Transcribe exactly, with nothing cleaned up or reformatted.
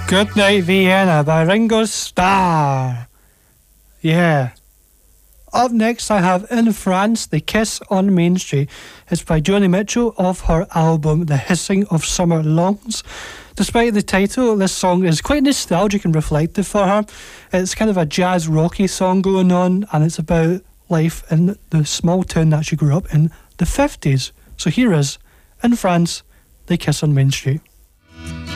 Good Night Vienna by Ringo Starr. Yeah. Up next I have In France, The Kiss on Main Street. It's by Joni Mitchell off her album The Hissing of Summer Lungs. Despite the title, this song is quite nostalgic and reflective for her. It's kind of a jazz rocky song going on, and it's about life in the small town that she grew up in the fifties. So here is In France, The Kiss on Main Street.